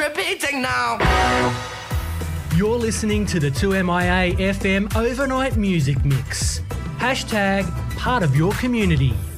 repeating now. You're listening to the 2MIA FM Overnight Music Mix. Hashtag part of your community.